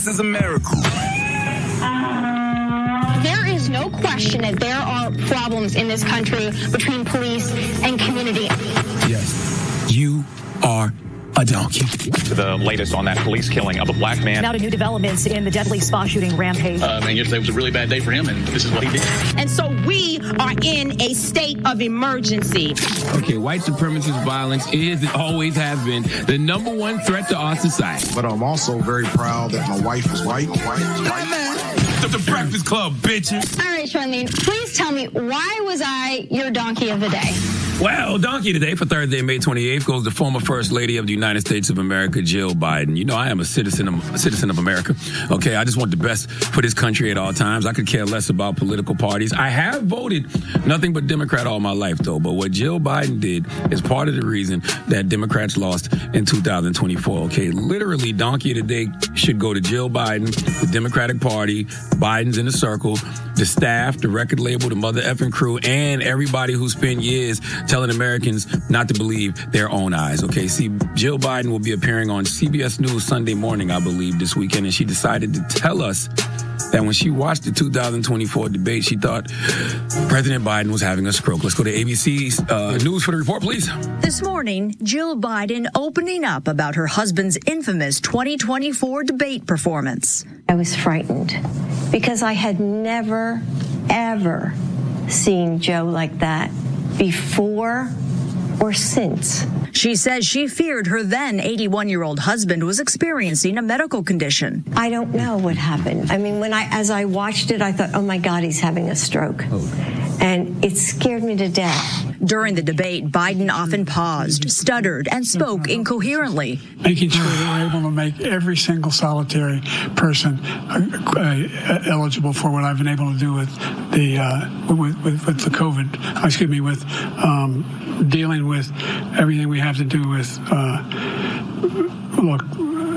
This is America. There is no question that there are problems in this country between police and community. Yes, you are a donkey. The latest on that police killing of a black man. Now to new developments in the deadly spa shooting rampage. And yesterday was a really bad day for him, and this is what he did. And so we are in a state of emergency. Okay, white supremacist violence is and always has been the number one threat to our society. But I'm also very proud that my wife is white. The Breakfast Club, bitches. All right, Charlene, please tell me, why was I your donkey of the day? Well, donkey today for Thursday, May 28th, goes to former First Lady of the United States of America, Jill Biden. You know, I am a citizen of America. Okay, I just want the best for this country at all times. I could care less about political parties. I have voted nothing but Democrat all my life, though. But what Jill Biden did is part of the reason that Democrats lost in 2024. Okay, literally, donkey of the day should go to Jill Biden, the Democratic Party, Biden's in the circle, the staff, the record label, the mother effing crew, and everybody who spent years telling Americans not to believe their own eyes. Okay, see, Jill Biden will be appearing on CBS News Sunday morning, I believe, this weekend, and she decided to tell us that when she watched the 2024 debate, she thought President Biden was having a stroke. Let's go to ABC's News for the report, please. This morning, Jill Biden opening up about her husband's infamous 2024 debate performance. I was frightened because I had never, ever seen Joe like that before or since. She says she feared her then 81-year-old husband was experiencing a medical condition. I don't know what happened. I mean, as I watched it, I thought, oh my God, he's having a stroke. And it scared me to death. During the debate, Biden often paused, stuttered, and spoke incoherently. Making sure that we're able to make every single solitary person eligible for what I've been able to do with the with the COVID. Excuse me, with dealing with everything we have to do with. Look,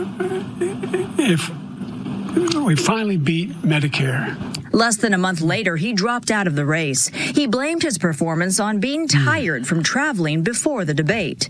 if we finally beat Medicare. Less than a month later, he dropped out of the race. He blamed his performance on being tired from traveling before the debate.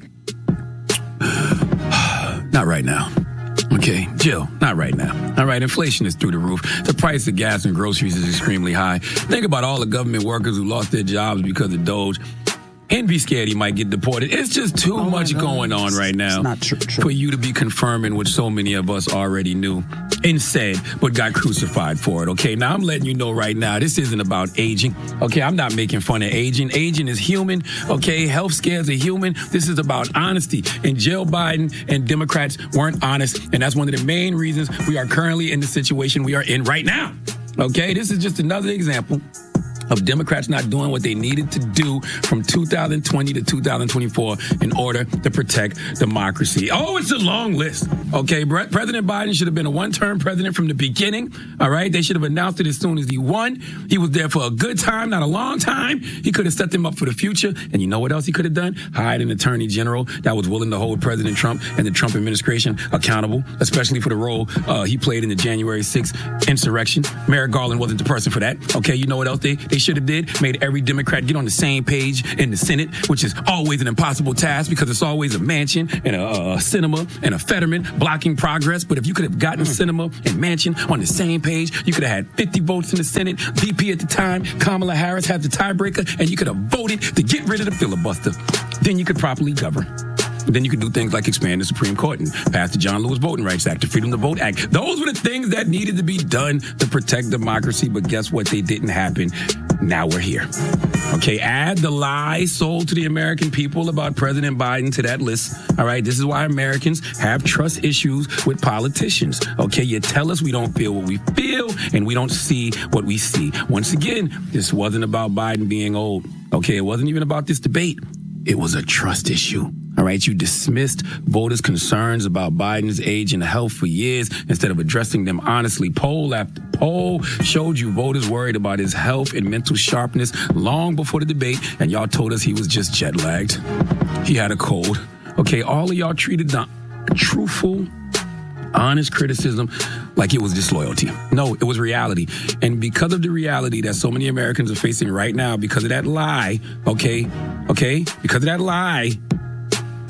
Not right now. Okay, Jill, not right now. All right, inflation is through the roof. The price of gas and groceries is extremely high. Think about all the government workers who lost their jobs because of Doge. And be scared he might get deported. It's just too much going on right now for you to be confirming what so many of us already knew and said, but got crucified for it. Okay, now I'm letting you know right now, this isn't about aging. Okay, I'm not making fun of aging. Aging is human. Okay, health scares are human. This is about honesty. And Jill Biden and Democrats weren't honest. And that's one of the main reasons we are currently in the situation we are in right now. Okay, this is just another example of Democrats not doing what they needed to do from 2020 to 2024 in order to protect democracy. Oh, it's a long list. Okay, President Biden should have been a one-term president from the beginning. All right, they should have announced it as soon as he won. He was there for a good time, not a long time. He could have set them up for the future. And you know what else he could have done? Hired an attorney general that was willing to hold President Trump and the Trump administration accountable, especially for the role he played in the January 6th insurrection. Merrick Garland wasn't the person for that. Okay, you know what else they should have did? Made every Democrat get on the same page in the Senate, which is always an impossible task because it's always a Manchin and a Sinema and a Fetterman blocking progress. But if you could have gotten Sinema and Manchin on the same page, you could have had 50 votes in the Senate. VP at the time, Kamala Harris, had the tiebreaker, and you could have voted to get rid of the filibuster. Then you could properly govern. Then you could do things like expand the Supreme Court and pass the John Lewis Voting Rights Act, the Freedom to Vote Act. Those were the things that needed to be done to protect democracy. But guess what? They didn't happen. Now we're here. Okay, add the lie sold to the American people about President Biden to that list. All right, this is why Americans have trust issues with politicians. Okay, you tell us we don't feel what we feel and we don't see what we see. Once again, this wasn't about Biden being old. Okay, it wasn't even about this debate. It was a trust issue. All right, you dismissed voters' concerns about Biden's age and health for years instead of addressing them honestly. Poll after poll showed you voters worried about his health and mental sharpness long before the debate, and y'all told us he was just jet lagged. He had a cold. Okay, all of y'all treated the truthful, honest criticism like it was disloyalty. No, it was reality. And because of the reality that so many Americans are facing right now because of that lie, because of that lie,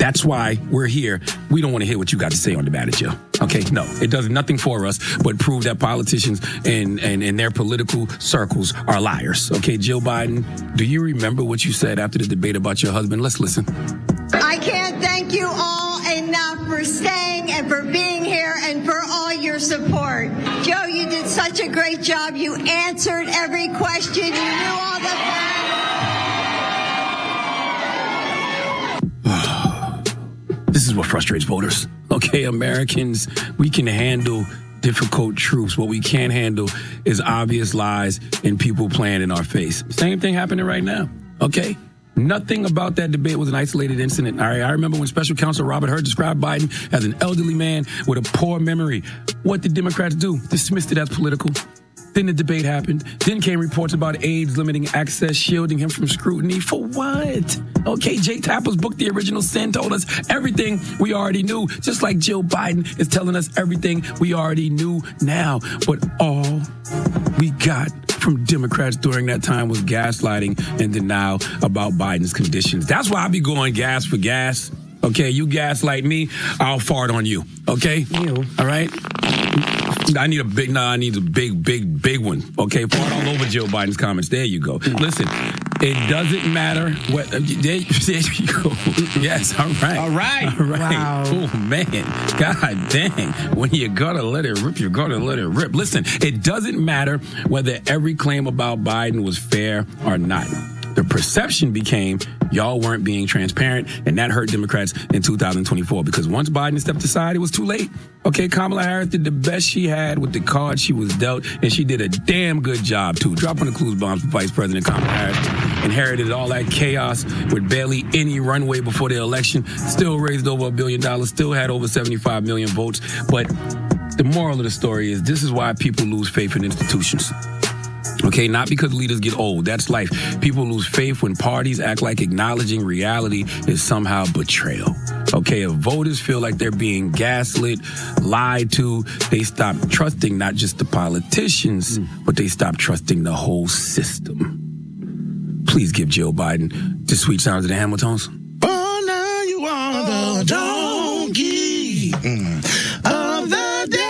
That's why we're here. We don't want to hear what you got to say on the matter, Jill. Okay? No, it does nothing for us but prove that politicians and their political circles are liars. Okay, Jill Biden, do you remember what you said after the debate about your husband? Let's listen. I can't thank you all enough for staying and for being here and for all your support. Joe, you did such a great job. You answered every question. You knew all the facts. This is what frustrates voters. Okay, Americans, we can handle difficult truths. What we can't handle is obvious lies and people playing in our face. Same thing happening right now. Okay? Nothing about that debate was an isolated incident. All right, I remember when Special Counsel Robert Hur described Biden as an elderly man with a poor memory. What did Democrats do? Dismissed it as political. Then the debate happened. Then came reports about AIDS limiting access, shielding him from scrutiny. For what? Okay, Jake Tapper's book, The Original Sin, told us everything we already knew, just like Jill Biden is telling us everything we already knew now. But all we got from Democrats during that time was gaslighting and denial about Biden's conditions. That's why I be going gas for gas. Okay, you gaslight me, I'll fart on you. Okay? You. All right? I need a big one. Okay, fart all over Jill Biden's comments. There you go. Listen, it doesn't matter what. There you go. Yes, all right. All right. Wow. Oh, man. God dang. When you're going to let it rip, you're going to let it rip. Listen, it doesn't matter whether every claim about Biden was fair or not. The perception became y'all weren't being transparent, and that hurt Democrats in 2024 because once Biden stepped aside, it was too late. Okay, Kamala Harris did the best she had with the cards she was dealt, and she did a damn good job, too. Dropping the clues bombs for Vice President Kamala Harris. Inherited all that chaos with barely any runway before the election. Still raised over $1 billion. Still had over 75 million votes. But the moral of the story is this is why people lose faith in institutions. Okay, not because leaders get old. That's life. People lose faith when parties act like acknowledging reality is somehow betrayal. Okay, if voters feel like they're being gaslit, lied to, they stop trusting not just the politicians, but they stop trusting the whole system. Please give Jill Biden the sweet sounds of the Hamiltons. Oh, now you are the donkey of the day.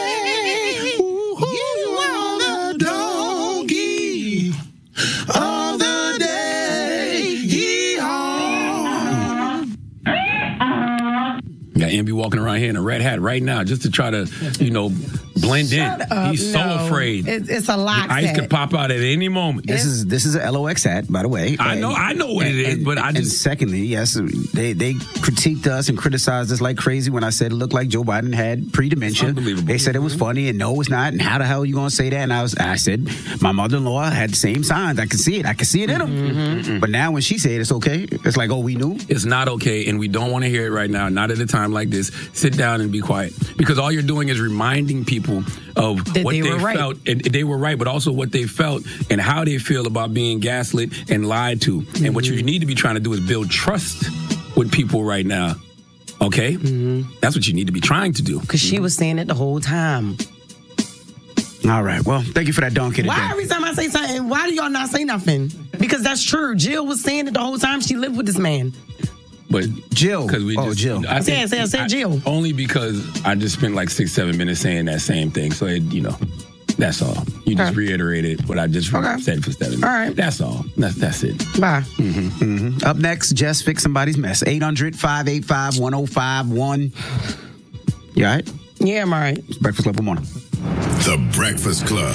Got Envy walking around here in a red hat right now just to try to, blend in. He's so afraid. It's a lock. Ice could pop out at any moment. This is a LOX hat, by the way. I know what it is, but I just... And secondly, yes, they critiqued us and criticized us like crazy when I said it looked like Joe Biden had pre-dementia. They said it was funny, and no, it's not, and how the hell are you going to say that? And I said, my mother-in-law had the same signs. I could see it. I could see it in him. Mm-hmm. But now when she said it's okay, it's like, oh, we knew? It's not okay, and we don't want to hear it right now, not at a time like this. Sit down and be quiet. Because all you're doing is reminding people of that what they felt, and they were right, but also what they felt and how they feel about being gaslit and lied to. Mm-hmm. And what you need to be trying to do is build trust with people right now. Okay? Mm-hmm. That's what you need to be trying to do. Because she was saying it the whole time. All right. Well, thank you for that donkey today. Why every time I say something, why do y'all not say nothing? Because that's true. Jill was saying it the whole time. She lived with this man. But Jill, Jill. I said Jill. Only because I just spent like 6-7 minutes saying that same thing. So that's all. You just reiterated what I just said for 7 minutes. All right, that's all. That's it. Bye. Mm-hmm. Mm-hmm. Up next, Jess fix somebody's mess. 800-585-1051. You all right? Yeah, I'm all right. It's Breakfast Club. Good morning. The Breakfast Club.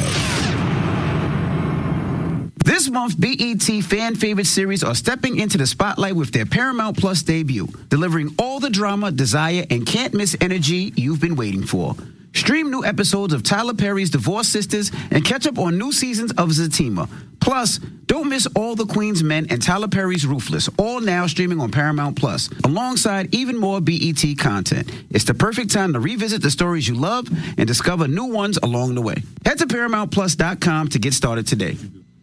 This month, BET fan favorite series are stepping into the spotlight with their Paramount Plus debut, delivering all the drama, desire, and can't miss energy you've been waiting for. Stream new episodes of Tyler Perry's Divorced Sisters and catch up on new seasons of Zatima. Plus, don't miss All the Queen's Men and Tyler Perry's Ruthless, all now streaming on Paramount Plus, alongside even more BET content. It's the perfect time to revisit the stories you love and discover new ones along the way. Head to ParamountPlus.com to get started today.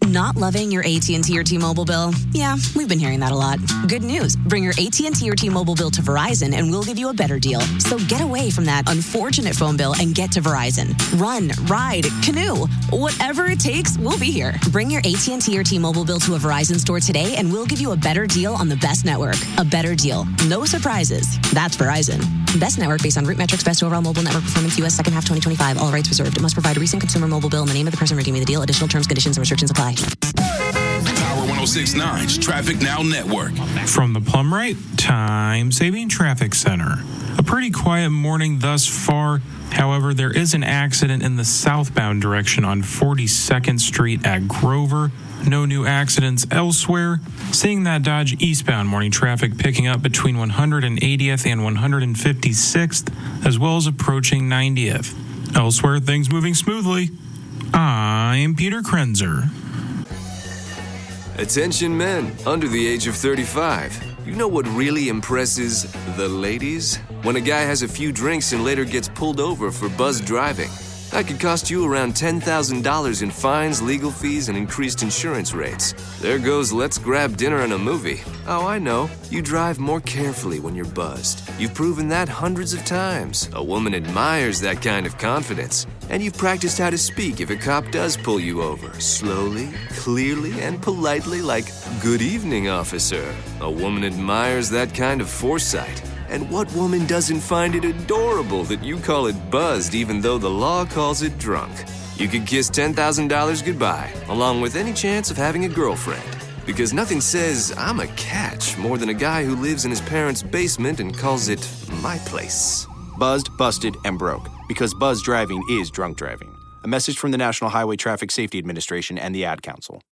Not loving your AT&T or T-Mobile bill? Yeah, we've been hearing that a lot. Good news. Bring your AT&T or T-Mobile bill to Verizon and we'll give you a better deal. So get away from that unfortunate phone bill and get to Verizon. Run, ride, canoe. Whatever it takes, we'll be here. Bring your AT&T or T-Mobile bill to a Verizon store today and we'll give you a better deal on the best network. A better deal. No surprises. That's Verizon. Best network based on root metrics, best overall mobile network performance, U.S. second half 2025. All rights reserved. It must provide a recent consumer mobile bill and the name of the person redeeming the deal. Additional terms, conditions, and restrictions apply. Power 106.9's Traffic Now Network. From the Plum Rate Time Saving Traffic Center. A pretty quiet morning thus far. However, there is an accident in the southbound direction on 42nd Street at Grover. No new accidents elsewhere. Seeing that Dodge eastbound morning traffic picking up between 180th and 156th, as well as approaching 90th. Elsewhere, things moving smoothly. I'm Peter Krenzer. Attention men under the age of 35. You know what really impresses the ladies? When a guy has a few drinks and later gets pulled over for buzz driving. That could cost you around $10,000 in fines, legal fees, and increased insurance rates. There goes let's grab dinner and a movie. Oh, I know. You drive more carefully when you're buzzed. You've proven that hundreds of times. A woman admires that kind of confidence. And you've practiced how to speak if a cop does pull you over. Slowly, clearly, and politely like, "Good evening, officer." A woman admires that kind of foresight. And what woman doesn't find it adorable that you call it buzzed even though the law calls it drunk? You could kiss $10,000 goodbye, along with any chance of having a girlfriend. Because nothing says, "I'm a catch," more than a guy who lives in his parents' basement and calls it my place. Buzzed, busted, and broke. Because buzz driving is drunk driving. A message from the National Highway Traffic Safety Administration and the Ad Council.